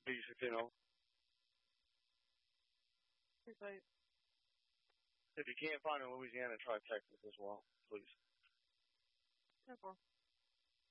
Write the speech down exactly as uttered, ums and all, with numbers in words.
Basic, you know. Like, If you can't find it in Louisiana, try Texas as well, please. simple.